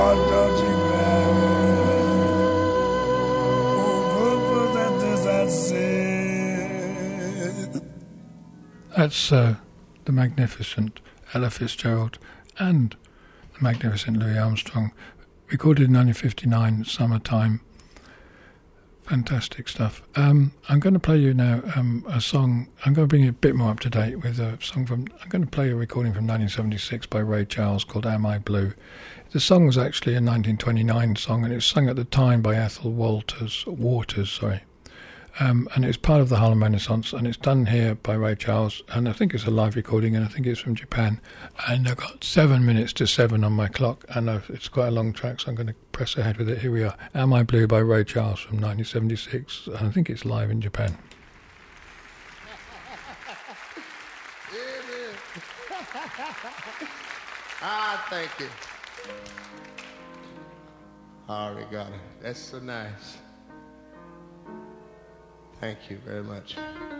That's the magnificent Ella Fitzgerald and the magnificent Louis Armstrong, recorded in 1959, summertime. Fantastic stuff. I'm going to play you now a song. I'm going to bring you a bit more up to date with a song from. I'm going to play a recording from 1976 by Ray Charles called "Am I Blue." The song was actually a 1929 song, and it was sung at the time by Ethel Waters. And it's part of the Harlem Renaissance, and it's done here by Ray Charles, and I think it's a live recording, and I think it's from Japan. And I've got 7 minutes to 7 on my clock, and it's quite a long track, so I'm going to press ahead with it. Here we are. Am I Blue by Ray Charles from 1976, and I think it's live in Japan. Thank you. All right, That's so nice. Thank you very much.